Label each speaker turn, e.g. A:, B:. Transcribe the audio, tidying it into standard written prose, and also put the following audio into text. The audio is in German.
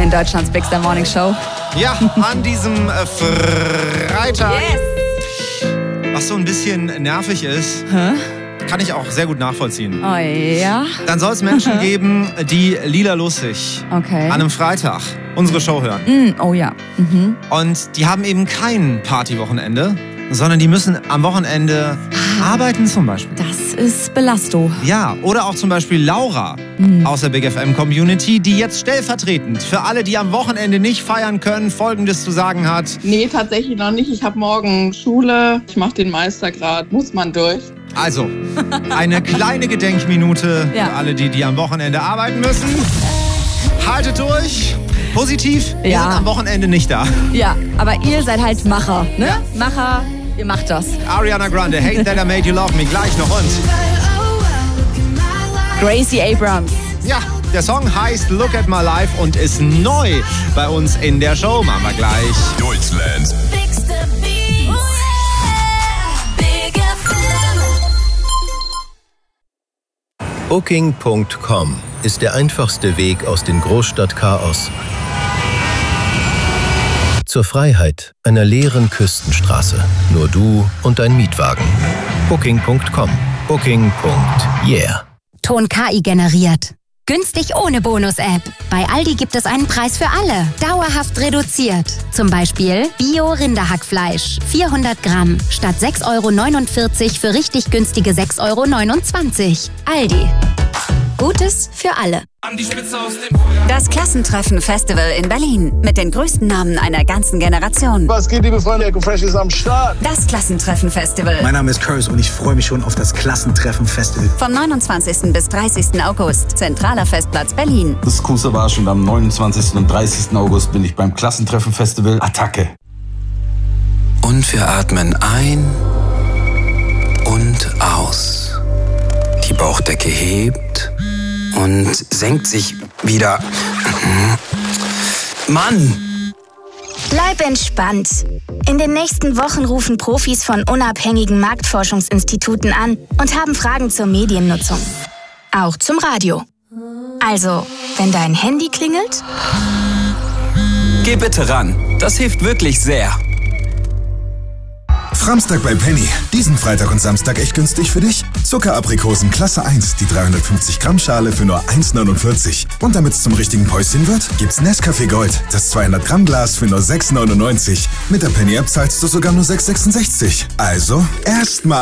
A: in Deutschlands Big Star Morning Show.
B: Ja, an diesem Freitag.
A: Yes!
B: Was so ein bisschen nervig ist, kann ich auch sehr gut nachvollziehen.
A: Oh ja?
B: Dann soll es Menschen geben, die Lila Lustig an einem Freitag unsere Show hören.
A: Oh ja.
B: Und die haben eben kein Partywochenende, sondern die müssen am Wochenende arbeiten zum Beispiel.
A: Das ist Belasto.
B: Ja, oder auch zum Beispiel Laura aus der Big FM Community, die jetzt stellvertretend für alle, die am Wochenende nicht feiern können, Folgendes zu sagen hat.
C: Nee, tatsächlich noch nicht. Ich habe morgen Schule. Ich mache den Meistergrad. Muss man durch.
B: Also, eine kleine Gedenkminute für alle, die am Wochenende arbeiten müssen. Haltet durch. Positiv, wir sind am Wochenende nicht da.
A: Ja, aber ihr seid halt Macher, ne? Ja. Macher, ihr macht das.
B: Ariana Grande, Hate That I Made You Love Me, gleich noch und
A: Gracie Abrams.
B: Ja, der Song heißt Look at My Life und ist neu bei uns in der Show. Machen wir gleich.
D: Deutschlands
E: Booking.com ist der einfachste Weg aus dem Großstadtchaos zur Freiheit einer leeren Küstenstraße. Nur du und dein Mietwagen. Booking.com. Booking.yeah.
F: Ton KI generiert. Günstig ohne Bonus-App. Bei Aldi gibt es einen Preis für alle. Dauerhaft reduziert. Zum Beispiel Bio-Rinderhackfleisch. 400 Gramm. Statt 6,49 € für richtig günstige 6,29 €. Aldi. Gutes für alle. Das Klassentreffen Festival in Berlin. Mit den größten Namen einer ganzen Generation.
G: Was geht, liebe Freunde? Echo Fresh ist am Start.
F: Das Klassentreffen Festival.
H: Mein Name ist Curse und ich freue mich schon auf das Klassentreffen Festival.
F: Vom 29. bis 30. August. Zentraler Festplatz Berlin.
I: Das ist Cool Savage und am 29. und 30. August bin ich beim Klassentreffen Festival Attacke.
J: Und wir atmen ein und aus. Die Bauchdecke hebt und senkt sich wieder. Mann!
K: Bleib entspannt. In den nächsten Wochen rufen Profis von unabhängigen Marktforschungsinstituten an und haben Fragen zur Mediennutzung. Auch zum Radio. Also, wenn dein Handy klingelt?
J: Geh bitte ran. Das hilft wirklich sehr.
L: Framstag bei Penny. Diesen Freitag und Samstag echt günstig für dich? Zuckeraprikosen Klasse 1, die 350 Gramm Schale für nur 1,49. Und damit es zum richtigen Päuschen wird, gibt's Nescafé Gold, das 200 Gramm Glas für nur 6,99. Mit der Penny App zahlst du sogar nur 6,66. Also, erstmal